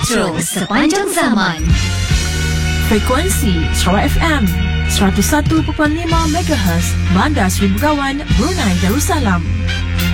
Metro sepanjang zaman. Frekuensi Sarawak FM 101.5 MHz, Bandar Seri Begawan, Brunei Darussalam.